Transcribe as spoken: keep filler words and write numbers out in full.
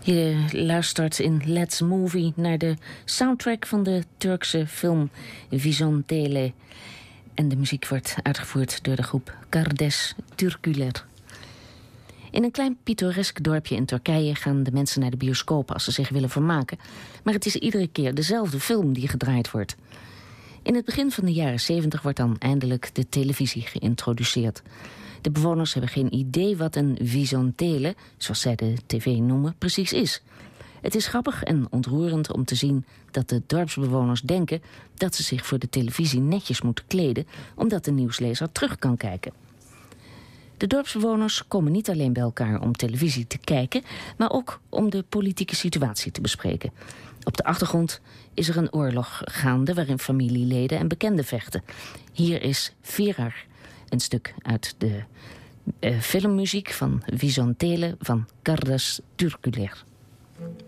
Je luistert in Let's Movie naar de soundtrack van de Turkse film Vizontele. En de muziek wordt uitgevoerd door de groep Kardeş Türküler. In een klein pittoresk dorpje in Turkije gaan de mensen naar de bioscoop als ze zich willen vermaken. Maar het is iedere keer dezelfde film die gedraaid wordt. In het begin van de jaren zeventig wordt dan eindelijk de televisie geïntroduceerd. De bewoners hebben geen idee wat een vizontele, zoals zij de tv noemen, precies is. Het is grappig en ontroerend om te zien dat de dorpsbewoners denken dat ze zich voor de televisie netjes moeten kleden, omdat de nieuwslezer terug kan kijken. De dorpsbewoners komen niet alleen bij elkaar om televisie te kijken, maar ook om de politieke situatie te bespreken. Op de achtergrond is er een oorlog gaande waarin familieleden en bekenden vechten. Hier is Firar, een stuk uit de uh, filmmuziek van Vizontele van Kardeş Türküler.